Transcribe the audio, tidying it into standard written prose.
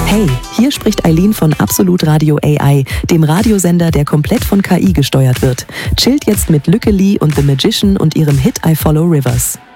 Hey, hier spricht Eileen von Absolut Radio AI, dem Radiosender, der komplett von KI gesteuert wird. Chillt jetzt mit Lücke Lee und The Magician und ihrem Hit I Follow Rivers.